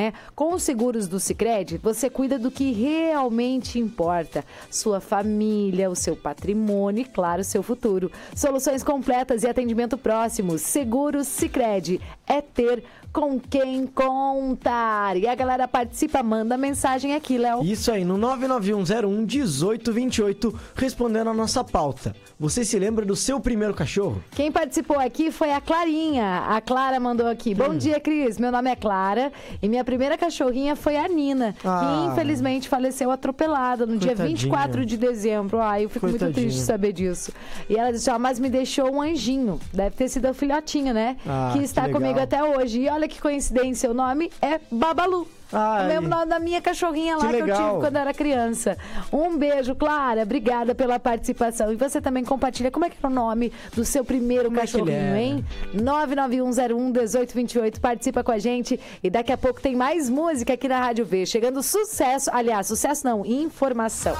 né? Com os seguros do Sicredi, você cuida do que realmente importa. Sua família, o seu patrimônio e, claro, o seu futuro. Soluções completas e atendimento próximo. Seguros Sicredi. É ter com quem contar. E a galera participa, manda mensagem aqui, Léo. Isso aí, no 991011828, respondendo a nossa pauta. Você se lembra do seu primeiro cachorro? Quem participou aqui foi a Clarinha. A Clara mandou aqui. Bom dia, Cris. Meu nome é Clara e minha primeira cachorrinha foi a Nina, que infelizmente faleceu atropelada no dia 24 de dezembro. Eu fico muito triste de saber disso. E ela disse, mas me deixou um anjinho. Deve ter sido a filhotinha, né? Que está comigo até hoje. E olha que coincidência, o nome é Babalu. O mesmo nome da minha cachorrinha lá que eu tive quando era criança. Um beijo, Clara. Obrigada pela participação. E você também compartilha como é que era o nome do seu primeiro cachorrinho, hein? 991011828. Participa com a gente. E daqui a pouco tem mais música aqui na Rádio V. Chegando sucesso. Aliás, sucesso não, informação.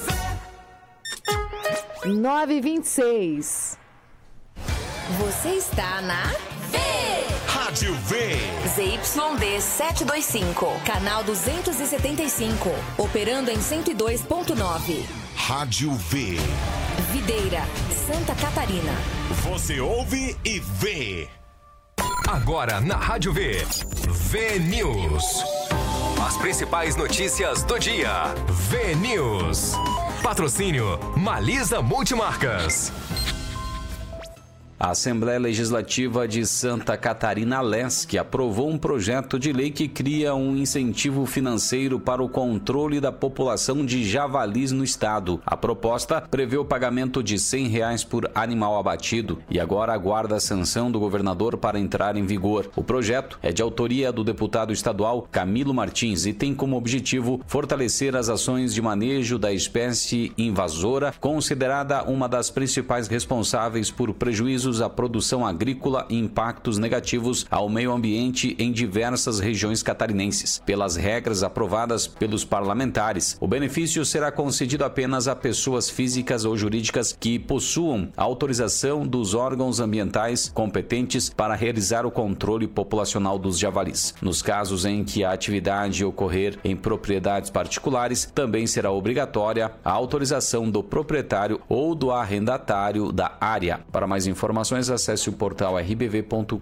9h26. Você está na Rádio V. ZYD 725, canal 275, operando em 102.9. Rádio V. Videira, Santa Catarina. Você ouve e vê. Agora na Rádio V. V News. As principais notícias do dia. V News. Patrocínio Malisa Multimarcas. A Assembleia Legislativa de Santa Catarina Leste aprovou um projeto de lei que cria um incentivo financeiro para o controle da população de javalis no estado. A proposta prevê o pagamento de R$100 por animal abatido e agora aguarda a sanção do governador para entrar em vigor. O projeto é de autoria do deputado estadual Camilo Martins e tem como objetivo fortalecer as ações de manejo da espécie invasora, considerada uma das principais responsáveis por prejuízos à produção agrícola e impactos negativos ao meio ambiente em diversas regiões catarinenses. Pelas regras aprovadas pelos parlamentares, o benefício será concedido apenas a pessoas físicas ou jurídicas que possuam autorização dos órgãos ambientais competentes para realizar o controle populacional dos javalis. Nos casos em que a atividade ocorrer em propriedades particulares, também será obrigatória a autorização do proprietário ou do arrendatário da área. Para mais informações, acesse o portal rbv.com.br.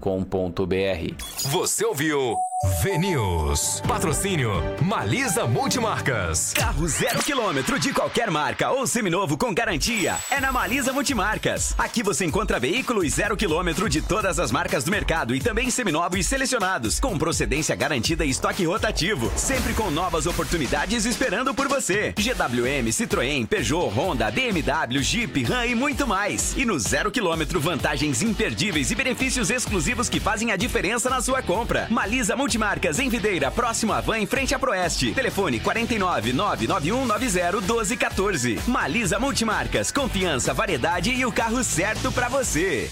Você ouviu V News. Patrocínio Malisa Multimarcas. Carro 0 km de qualquer marca ou seminovo com garantia é na Malisa Multimarcas. Aqui você encontra veículos 0 km de todas as marcas do mercado e também seminovos selecionados, com procedência garantida e estoque rotativo, sempre com novas oportunidades esperando por você. GWM, Citroën, Peugeot, Honda, BMW, Jeep, Ram e muito mais. E no 0 km, vantagens imperdíveis e benefícios exclusivos que fazem a diferença na sua compra. Malisa Multimarcas em Videira, próximo à Van, em frente à Proeste. Telefone 49 99190 1214. Malisa Multimarcas, confiança, variedade e o carro certo para você.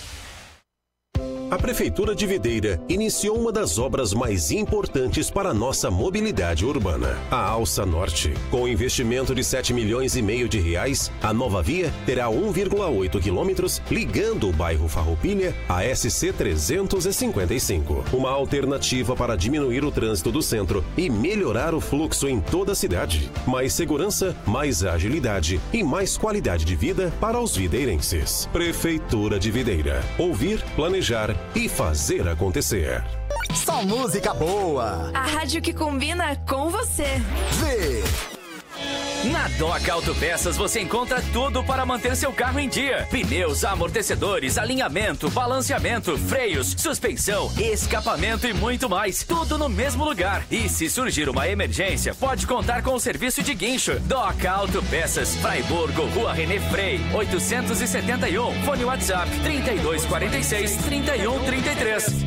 A Prefeitura de Videira iniciou uma das obras mais importantes para a nossa mobilidade urbana, a Alça Norte. Com investimento de R$7,5 milhões de reais, a nova via terá 1,8 quilômetros ligando o bairro Farroupilha à SC 355. Uma alternativa para diminuir o trânsito do centro e melhorar o fluxo em toda a cidade. Mais segurança, mais agilidade e mais qualidade de vida para os videirenses. Prefeitura de Videira. Ouvir, planejar e fazer acontecer. Só música boa. A rádio que combina com você. V. Na Doca Autopeças você encontra tudo para manter seu carro em dia. Pneus, amortecedores, alinhamento, balanceamento, freios, suspensão, escapamento e muito mais. Tudo no mesmo lugar. E se surgir uma emergência, pode contar com o serviço de guincho. Doca Autopeças, Fraiburgo, Rua René Frei, 871. Fone WhatsApp 3246-3133.